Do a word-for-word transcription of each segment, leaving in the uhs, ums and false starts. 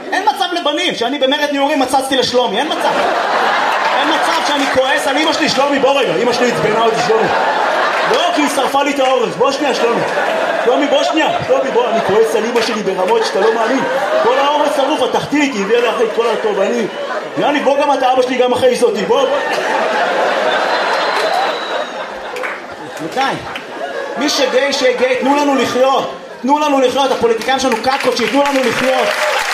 אין מצב לבנים, שאני במרד ניעורים מצצתי לשלומי, אין מצב. אין מצב שאני כועס על אמא שלי, שלומי בוא רגע, אמא שלי הצבנה אותי שלומי. לא, כי היא שרפה לי את האורז, בוא שנייה שלומי. שלומי בוא שנייה, שלומי בוא, אני כועס על אמא שלי ברמות שאתה לא מאמין. כל האורז שרוף, התחתית, היא הביאה לאחרי את כל הטוב, אני... יאני בוא גם אתה, אבא שלי גם אחרי אותי, בוא בוא. מתי? מי שגיי שגיי, תנו לנו לחיות. תנו לנו לחיות, הפוליטיקאים שלנו קקות שיתנו לנו לחיות.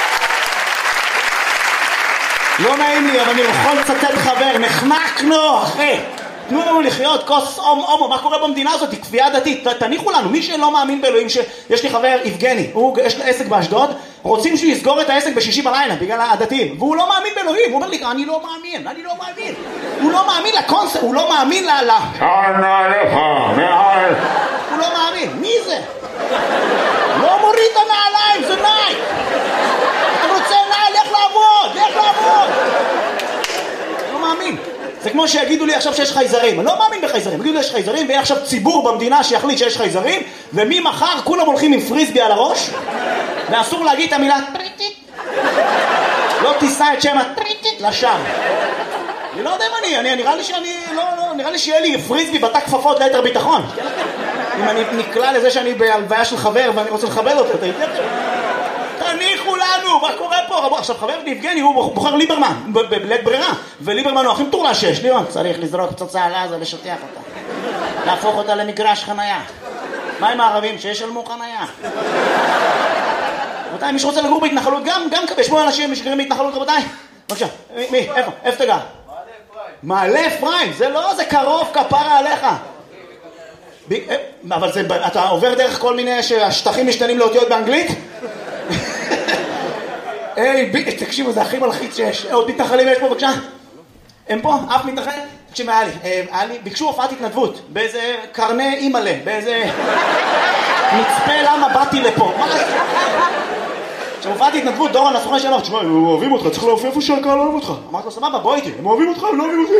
לא נעים לי, אבל אני יכול לצטט חבר, נחנקנו, אחי. תנו לנו לחיות, כוס הומו, מה קורה במדינה הזאת? היא כפייה דתית, תניחו לנו, מי שלא מאמין באלוהים, שיש לי חבר, יבגני, הוא, יש לו עסק באשדוד, רוצים שהוא יסגור את העסק בשישי בלילה, בגלל הדתיים, והוא לא מאמין באלוהים, הוא אומר לי, אני לא מאמין, אני לא מאמין, הוא לא מאמין לקונספט, הוא לא מאמין ל... שנה לך, מעל, הוא לא מאמין, מי זה? לא מוריד את הנעליים, זה נייק, אתה רוצה נעל, לך לעבוד, לך לעבוד, לא מאמין. זה כמו שיגידו לי עכשיו שיש חייזרים, אני לא מאמין בחייזרים, יגידו לי יש חייזרים ויהיה עכשיו ציבור במדינה שיחליט שיש חייזרים וממחר כולם הולכים עם פריסבי על הראש ואסור להגיד את המילה טריטית, לא תישא את שם הטריטית לשם. אני לא יודע אם אני, אני נראה לי שאני, לא, לא, נראה לי שיהיה לי פריסבי בתא כפפות ליתר ביטחון. אם אני נקלע לזה שאני בהלוויה של חבר ואני רוצה לכבד אותו, אתה יודע? תניחו לנו, מה קורה פה? עכשיו חבר יבגני הוא בוחר ליברמן בלית ברירה, וליברמן הוא הכי מטורלל שיש. ליברמן צריך לזרוק פצצה על עזה, לשטח אותה, להפוך אותה למגרש חנייה. מה עם הערבים? שישלמו חנייה. רבותיי, מי שרוצה לגור בהתנחלות גם, גם יש פה אנשים שגרים בהתנחלות, רבותיי. בבקשה, מי? איפה? איפה תגע? מעלה אפרים, זה לא, זה קרוב, כפרה עליך. אבל אתה עובר דרך כל מיני שהשטחים משתנים לאותיות באנגלית? היי, תקשיבו, זה הכי מלחיץ שיש. עוד מתנחלים יש פה, בבקשה? הם פה? אף מתנחל? תקשיב, היה לי, היה לי, ביקשו הופעת התנדבות, באיזה קרני אימאלה, באיזה מצפה למה באתי לפה. מה זה? עכשיו, הופעת התנדבות, דורון, הסוכן שאמר, תשמע, הם אוהבים אותך, צריך להופיע איפה שהקהל לא אוהב אותך. אמרתי לו, סבבה, בוא איתי, הם אוהבים אותך, הם לא אוהבים אותי.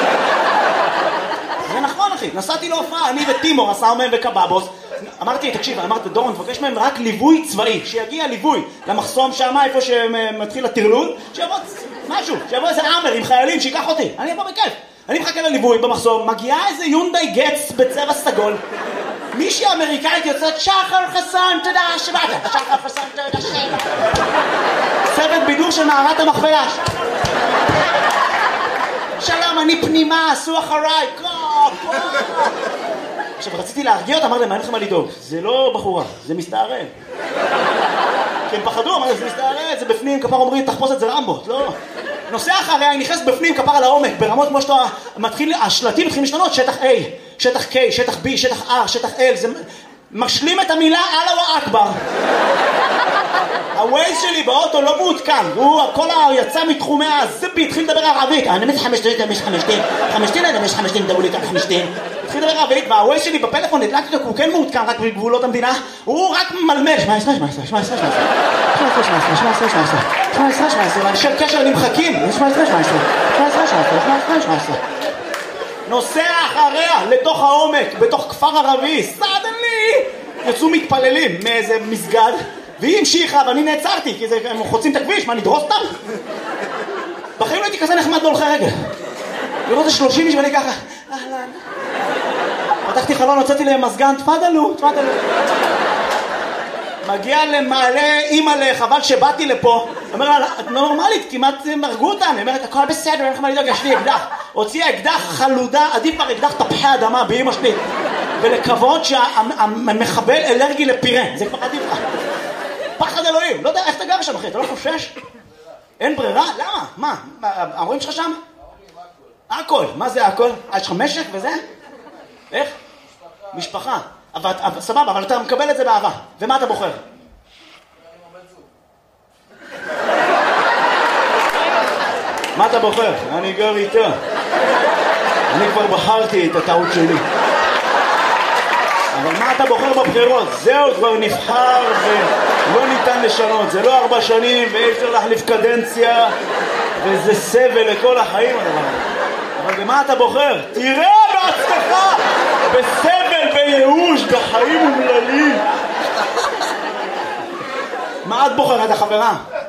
זה נכון, אחי, נסעתי להופעה, אני וטימור, הסאומן וקבאבוס. אמרתי, תקשיב, אמרתי, דורון, מבקש מהם רק ליווי צבאי, שיגיע ליווי למחסום שם, איפה שמתחיל הטרלול, שיבוא משהו, שיבוא איזה עמר עם חיילים, שיקח אותי, אני אבוא בכיף. אני מחכה לליווי במחסום, מגיעה איזה יונדאי גץ בצבע סגול, מישהי אמריקאית יוצאת, שחר חסון, תודה שבאת, שחר חסון, תודה שבאת. צוות בידור של מערת המכפלה. שלום, אני פנימה, עשו אחריי, קו, קו. עכשיו, רציתי להרגיע אותה, אמר להם, מה אין לכם מה לדאוג? זה לא בחורה, זה מסתערב. כי הם פחדו, אמר להם, זה מסתערב, זה בפנים, כפר אומרים, תחפוש את זה רמבות, לא. נוסע אחריה, היא נכנס בפנים, כפר על העומק, ברמות כמו שאתה מתחיל, השלטים מתחילים להשתנות, שטח A, שטח K, שטח B, שטח R, שטח L, זה משלים את המילה אללה אכבר. הווייז שלי באוטו לא מעודכן, הוא כל היצא מתחומי הזבי, התחיל לדבר ערבית, אני מזה חמשתין, אני מזה חמשתין, חמשתין, אני מזה חמשתין, דברו לי את החמשתין. התחיל לדבר ערבית, והווייז שלי בפלאפון נדלקתי אותו, הוא כן מעודכן רק בגבולות המדינה, הוא רק מלמל, שמע עשרה, שמע עשרה, שמע עשרה, שמע עשרה, שמע עשרה, שמע עשרה, שמע עשרה, שמע עשרה, שמע עשרה, אנשי קשר נמחקים, שמע עשרה, שמע עשרה, שמע עשרה, שמע עשרה, שמע עשרה, שמע עשרה. נוסע אחריה לתוך העומק, בתוך כפר ערבי, סדנלי, יצאו מתפללים מאיזה מסגד, והיא המשיכה, ואני נעצרתי, כי הם חוצים את הכביש, מה, נדרוס אותם? בחיים לא הייתי כזה נחמד בהולכי רגל. לראות את שלושים איש ואני ככה, אהלן. פתחתי חלון, הוצאתי להם מזגן, תפדלו, תפדלו. מגיע למעלה אימא'לה, חבל שבאתי לפה. אומר לה, את נורמלית, כמעט מרגו אותנו. אומרת, הכל בסדר, אין לך מה לדאוג, יש לי אקדח. הוציאה אקדח חלודה, עדיף כבר אקדח תפוחי אדמה באמא שלי. ולקוות שהמחבל אלרגי לפירה, זה כבר עדיף לך. פחד אלוהים, לא יודע איך אתה גר שם אחי, אתה לא חושש? אין ברירה? למה? מה? ההורים שלך שם? הכל. מה זה הכל? יש לך משק וזה? איך? משפחה. אבל, סבבה, אבל אתה מקבל את זה באהבה. ומה אתה בוחר? מה אתה בוחר? אני גר איתה. אני כבר בחרתי את הטעות שלי. אבל מה אתה בוחר בבחירות? זהו, כבר נבחר ולא ניתן לשנות. זה לא ארבע שנים ואי אפשר להחליף קדנציה וזה סבל לכל החיים. אבל במה אתה בוחר? תראה בעצמך! בסבל, בייאוש, בחיים אומללים. מה את בוחרת, החברה?